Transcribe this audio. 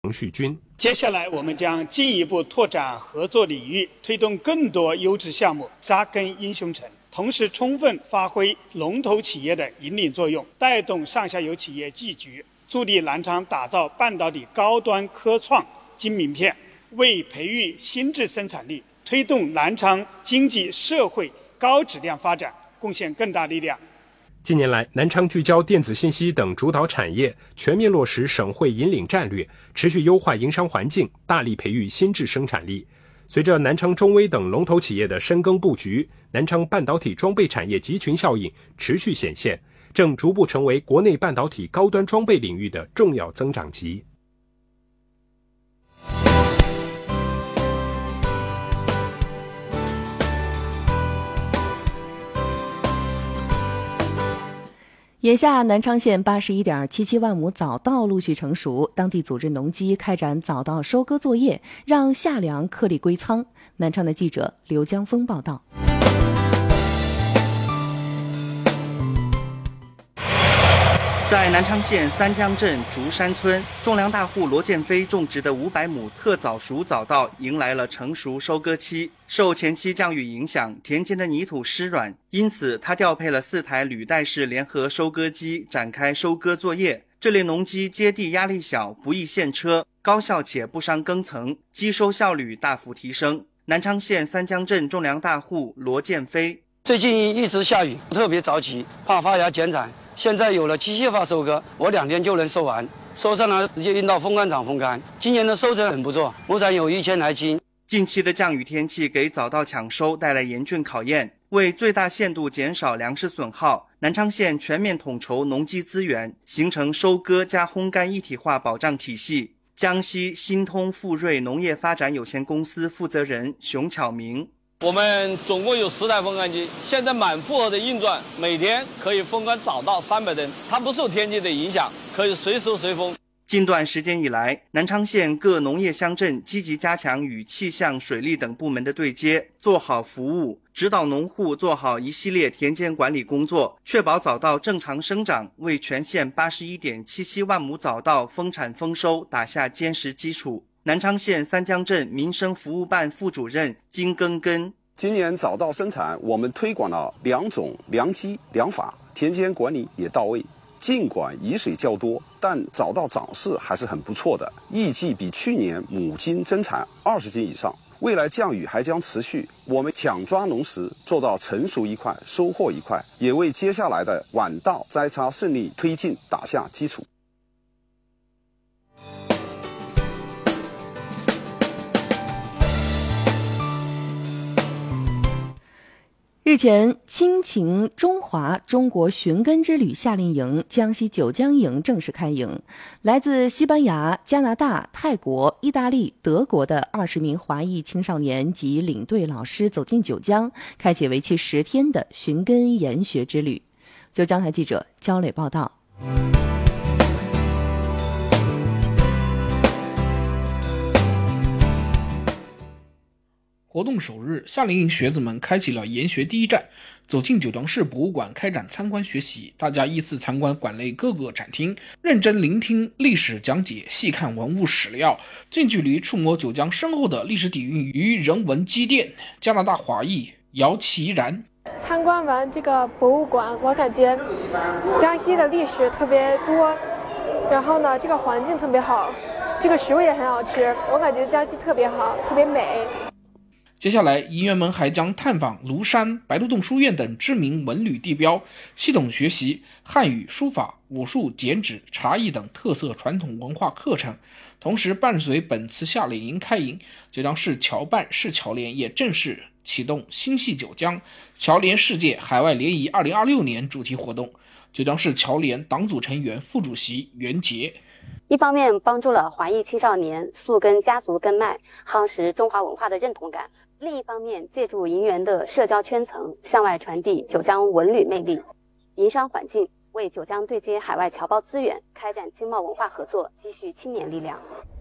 程序军。 接下来，我们将进一步拓展合作领域，推动更多优质项目扎根英雄城，同时充分发挥龙头企业的引领作用，带动上下游企业聚集，助力南昌打造半导体高端科创晶名片，为培育新质生产力、推动南昌经济社会高质量发展贡献更大力量。 近年来，南昌聚焦电子信息等主导产业，全面落实省会引领战略，持续优化营商环境，大力培育新质生产力。随着南昌中微等龙头企业的深耕布局，南昌半导体装备产业集群效应持续显现，正逐步成为国内半导体高端装备领域的重要增长极。 眼下，南昌县81.77万亩早稻陆续成熟，当地组织农机开展早稻收割作业，让夏粮颗粒归仓。南昌的记者刘江峰报道。 在南昌县三江镇竹山村，种粮大户罗建飞种植的500亩特早熟早稻迎来了成熟收割期。受前期降雨影响，田间的泥土湿软，因此他调配了4台履带式联合收割机展开收割作业。这类农机接地压力小，不易陷车，高效且不伤耕层，机收效率大幅提升。南昌县三江镇种粮大户罗建飞： 最近一直下雨，特别着急，怕发芽减产。现在有了机械化收割，我2天就能收完，收上来直接运到风干厂风干。今年的收成很不错，亩产有1000来斤。 近期的降雨天气给早稻抢收带来严峻考验，为最大限度减少粮食损耗，南昌县全面统筹农机资源，形成收割加烘干一体化保障体系。江西新通富瑞农业发展有限公司负责人熊巧明： 我们总共有10台风干机，现在满负荷的运转，每天可以风干早稻300吨，它不受天气的影响，可以随收随风。 近段时间以来，南昌县各农业乡镇积极加强与气象、水利等部门的对接，做好服务，指导农户做好一系列田间管理工作，确保早稻正常生长，为全县81.77万亩早稻丰产丰收打下坚实基础。南昌县三江镇民生服务办副主任金耕根： 今年早稻生产，我们推广了良种、良机、良法，田间管理也到位。尽管雨水较多，但早稻长势还是很不错的，预计比去年亩斤增产20斤以上。未来降雨还将持续，我们抢抓农时，做到成熟一块，收获一块，也为接下来的晚稻摘插顺利推进打下基础。 日前，亲情中华中国寻根之旅夏令营江西九江营正式开营，来自西班牙、加拿大、泰国、意大利、德国的20名华裔青少年及领队老师走进九江，开启为期10天的寻根研学之旅。九江台记者焦磊报道。 活动首日，夏令营学子们开启了研学第一站，走进九江市博物馆开展参观学习。大家依次参观馆内各个展厅，认真聆听历史讲解，细看文物史料，近距离触摸九江深厚的历史底蕴与人文积淀。加拿大华裔姚其然： 参观完这个博物馆，我感觉江西的历史特别多，然后呢，这个环境特别好，这个食物也很好吃，我感觉江西特别好，特别美。 接下来，营员们还将探访庐山、白鹿洞书院等知名文旅地标，系统学习汉语、书法、武术、剪纸、茶艺等特色传统文化课程。同时，伴随本次夏令营开营，九江市侨办市侨联也正式启动心系九江侨联世界海外联谊2026年主题活动。九江市侨联党组成员、副主席袁杰： 一方面帮助了华裔青少年溯根家族根脉，夯实中华文化的认同感；另一方面，借助营员的社交圈层，向外传递九江文旅魅力。营商环境为九江对接海外侨胞资源、开展经贸文化合作积蓄青年力量。